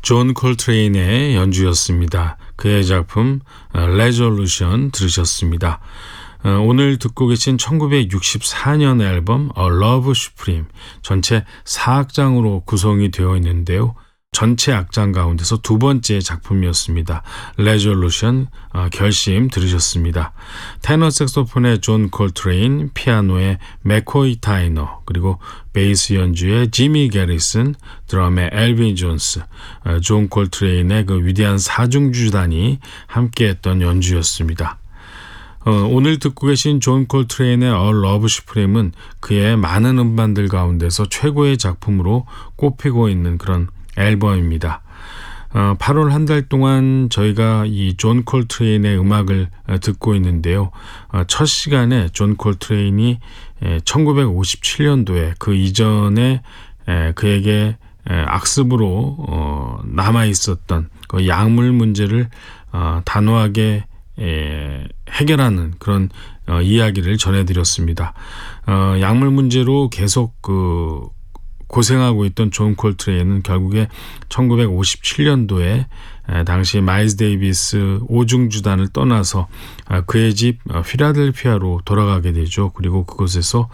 존 콜트레인의 연주였습니다. 그의 작품 레졸루션 들으셨습니다. 오늘 듣고 계신 1964년 앨범 A Love Supreme 전체 4악장으로 구성이 되어 있는데요. 전체 악장 가운데서 두 번째 작품이었습니다. 레졸루션 결심 들으셨습니다. 테너 색소폰의 존 콜트레인, 피아노의 맥코이 타이너, 그리고 베이스 연주의 지미 게리슨, 드럼의 엘빈 존스, 존 콜트레인의 그 위대한 사중주단이 함께했던 연주였습니다. 오늘 듣고 계신 존 콜트레인의 A Love Supreme은 그의 많은 음반들 가운데서 최고의 작품으로 꼽히고 있는 그런 앨범입니다. 8월 한 달 동안 저희가 이 존 콜트레인의 음악을 듣고 있는데요. 첫 시간에 존 콜트레인이 1957년도에 그 이전에 그에게 악습으로 남아있었던 그 약물 문제를 단호하게 해결하는 그런 이야기를 전해드렸습니다. 약물 문제로 계속 고생하고 있던 존 콜트레인은 결국에 1957년도에 당시 마일스 데이비스 오중주단을 떠나서 그의 집 필라델피아로 돌아가게 되죠. 그리고 그곳에서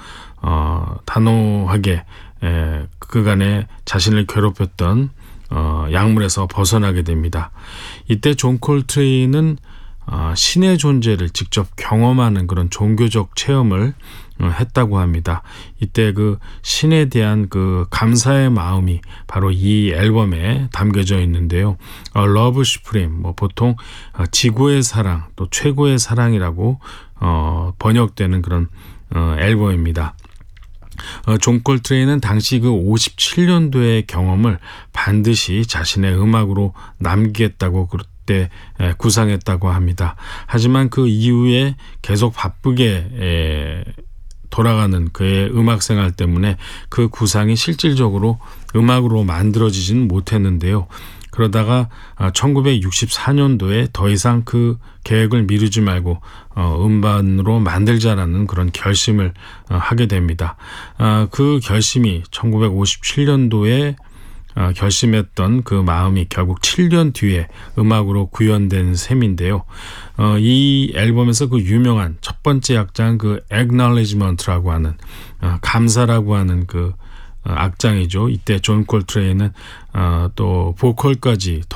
단호하게 그간에 자신을 괴롭혔던 약물에서 벗어나게 됩니다. 이때 존 콜트레인은 신의 존재를 직접 경험하는 그런 종교적 체험을 했다고 합니다. 이때 그 신에 대한 그 감사의 마음이 바로 이 앨범에 담겨져 있는데요. Love Supreme, 보통 지구의 사랑, 또 최고의 사랑이라고 번역되는 그런 앨범입니다. 존 콜트레인은 당시 그 57년도의 경험을 반드시 자신의 음악으로 남기겠다고 그때 구상했다고 합니다. 하지만 그 이후에 계속 바쁘게 돌아가는 그의 음악 생활 때문에 그 구상이 실질적으로 음악으로 만들어지지는 못했는데요. 그러다가 1964년도에 더 이상 그 계획을 미루지 말고 음반으로 만들자라는 그런 결심을 하게 됩니다. 그 결심이 1957년도에 결심했던 그 마음이 결국 7년 뒤에 음악으로 구현된 셈인데요. 이 앨범에서 그 유명한 첫 번째 악장 그 Acknowledgement라고 하는 감사라고 하는 그 악장이죠. 이때 존 콜트레인은 또 보컬까지